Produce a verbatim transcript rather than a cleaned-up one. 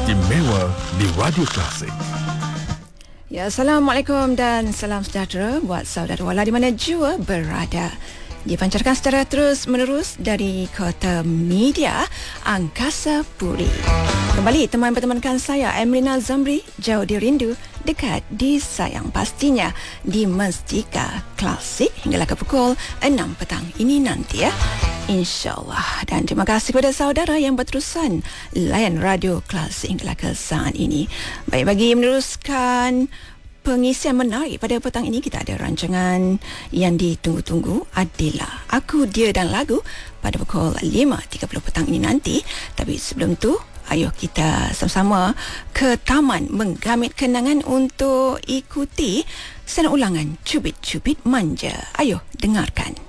istimewa di Radio Klasik. Ya, Assalamualaikum dan salam sejahtera buat saudara wala di mana jua berada. Dipancarkan secara terus-menerus dari Kota Media Angkasa Puri. Kembali teman pertemankan saya Emrina Zamri, jauh di rindu, dekat di sayang pastinya di Mestika Klasik hinggalah ke pukul enam petang ini nanti ya. InsyaAllah. Dan terima kasih kepada saudara yang berterusan layan Radio Klasik hinggalah ke saat ini. Baik, bagi meneruskan pengisian menarik pada petang ini, kita ada rancangan yang ditunggu-tunggu adalah Aku, Dia dan Lagu pada pukul lima tiga puluh petang ini nanti. Tapi sebelum tu, ayuh kita sama-sama ke taman menggamit kenangan untuk ikuti senarai ulangan Cubit-Cubit Manja. Ayuh dengarkan.